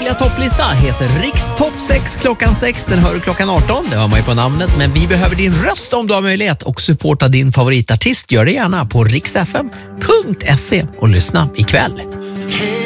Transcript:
dagliga topplista heter Riks topp 6 klockan 6. Den hör du klockan 18, det hör man ju på namnet. Men vi behöver din röst om du har möjlighet och supporta din favoritartist. Gör det gärna på riksfm.se och lyssna ikväll.